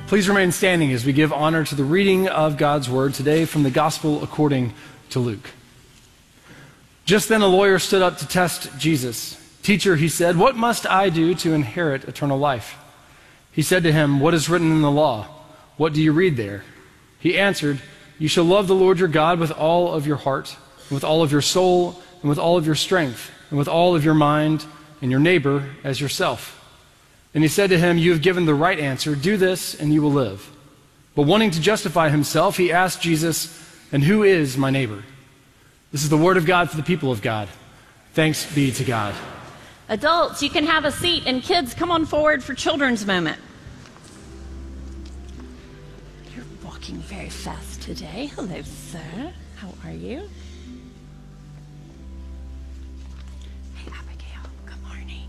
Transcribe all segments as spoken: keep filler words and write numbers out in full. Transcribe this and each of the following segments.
Please remain standing as we give honor to the reading of God's word today from the Gospel according to Luke. Just then a lawyer stood up to test Jesus. "Teacher," he said, "what must I do to inherit eternal life?" He said to him, "What is written in the law? What do you read there?" He answered, "You shall love the Lord your God with all of your heart, and with all of your soul, and with all of your strength, and with all of your mind, and your neighbor as yourself." And he said to him, "You have given the right answer. Do this, and you will live." But wanting to justify himself, he asked Jesus, "And who is my neighbor?" This is the word of God for the people of God. Thanks be to God. Adults, you can have a seat, and kids, come on forward for children's moment. You're walking very fast today. Hello, sir. How are you? Hey, Abigail. Good morning.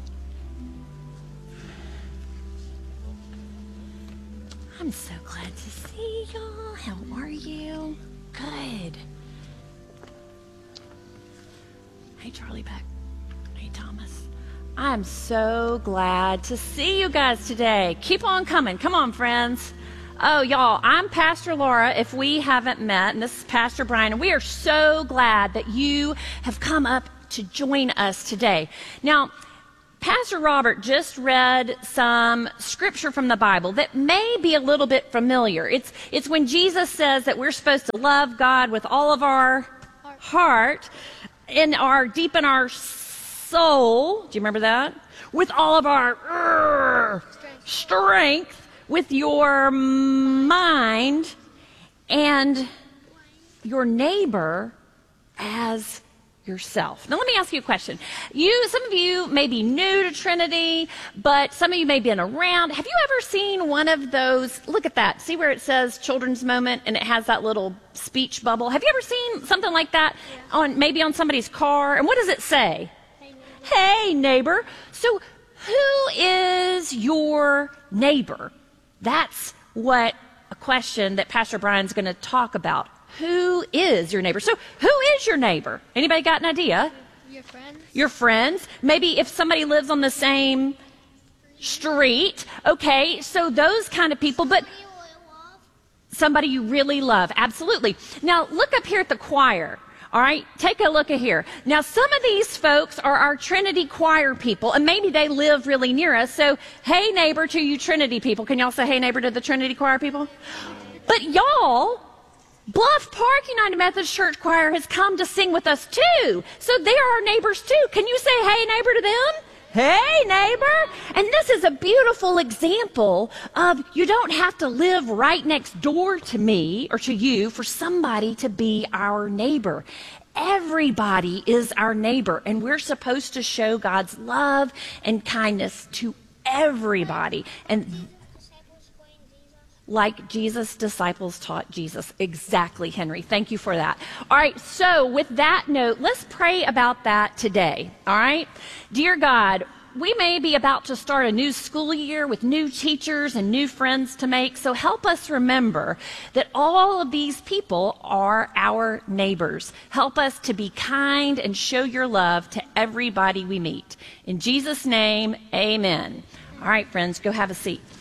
I'm so glad to see y'all. How are you? Good. Hey, Charlie Beck. Hey, Thomas. I'm so glad to see you guys today. Keep on coming. Come on, friends. Oh, y'all, I'm Pastor Laura, if we haven't met, and this is Pastor Brian, and we are so glad that you have come up to join us today. Now, Pastor Robert just read some scripture from the Bible that may be a little bit familiar. It's, it's when Jesus says that we're supposed to love God with all of our heart, in our, deep in our soul. Do you remember that? With all of our uh, strength, with your mind, and your neighbor as yourself. Now, let me ask you a question. You, some of you may be new to Trinity, but some of you may have been around. Have you ever seen one of those? Look at that. See where it says children's moment and it has that little speech bubble? Have you ever seen something like that yeah. on maybe on somebody's car? And what does it say? Hey, neighbor. Hey, neighbor. So who is your neighbor? That's what a question that Pastor Brian's going to talk about. Who is your neighbor? So who is your neighbor? Anybody got an idea? Your friends. Your friends. Maybe if somebody lives on the same street. Okay, so those kind of people. But somebody you really love. Absolutely. Now look up here at the choir. All right, take a look at here. Now some of these folks are our Trinity choir people, and maybe they live really near us. So hey neighbor to you Trinity people. Can y'all say hey neighbor to the Trinity choir people? But y'all, Bluff Park United Methodist Church Choir has come to sing with us too. So they are our neighbors too. Can you say hey neighbor to them? Hey neighbor. And this is a beautiful example of you don't have to live right next door to me or to you for somebody to be our neighbor. Everybody is our neighbor, and we're supposed to show God's love and kindness to everybody. And like Jesus' disciples taught Jesus. Exactly, Henry. Thank you for that. All right, so with that note, let's pray about that today. All right? Dear God, we may be about to start a new school year with new teachers and new friends to make, so help us remember that all of these people are our neighbors. Help us to be kind and show your love to everybody we meet. In Jesus' name, amen. All right, friends, go have a seat.